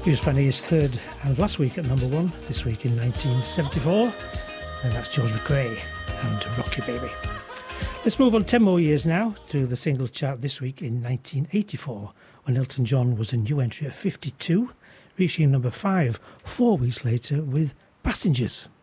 He was spending his third and last week at number one, this week in 1974, and that's George McRae and Rock You Baby. Let's move on 10 more years now to the singles chart this week in 1984, when Elton John was a new entry at 52, reaching number 5 4 weeks later with Passengers.